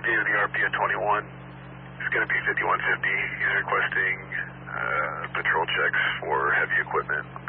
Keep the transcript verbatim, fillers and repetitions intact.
updated the R P at twenty-one. It's going to be fifty-one fifty. He's requesting uh, patrol checks for heavy equipment.